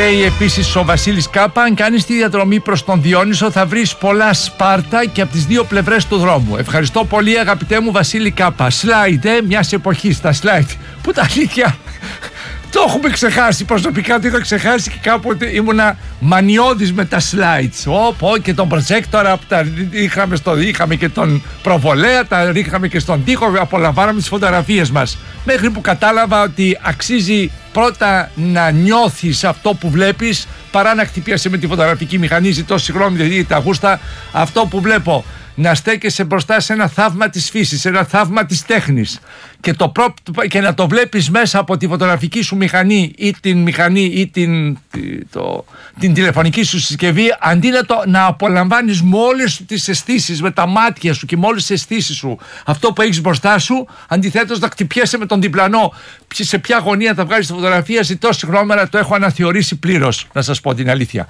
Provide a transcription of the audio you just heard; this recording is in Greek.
Λέει επίσης ο Βασίλης Κάπα: αν κάνεις τη διαδρομή προς τον Διόνυσο θα βρεις πολλά Σπάρτα και από τις δύο πλευρές του δρόμου. Ευχαριστώ πολύ, αγαπητέ μου Βασίλη Κάπα. Σλάιντ, μιας εποχής τα σλάιντ. Που τα αλήθεια το έχουμε ξεχάσει. Προσωπικά το είχα ξεχάσει και κάποτε ήμουνα μανιώδης με τα slides. Και τον προτζέκτορα που τα είχαμε και τον προβολέα, τα ρίχναμε και στον τοίχο, απολαμβάναμε τις φωτογραφίες μας. Μέχρι που κατάλαβα ότι αξίζει πρώτα να νιώθεις αυτό που βλέπεις παρά να χτυπιάσαι με τη φωτογραφική μηχανή. Ζητώ συγγνώμη, δηλαδή τα γούστα. Αυτό που βλέπω να στέκεσαι μπροστά σε ένα θαύμα της φύσης, σε ένα θαύμα της τέχνης και να το βλέπεις μέσα από τη φωτογραφική σου μηχανή ή την μηχανή ή την τηλεφωνική σου συσκευή, αντί να απολαμβάνεις με όλες τις αισθήσεις, με τα μάτια σου και με όλες τις αισθήσεις σου αυτό που έχεις μπροστά σου, αντιθέτως να χτυπιέσαι με τον διπλανό σε ποια γωνία θα βγάλεις τη φωτογραφία. Ζητώ συγγνώμη, αλλά το έχω αναθεωρήσει πλήρως, να σας πω την αλήθεια.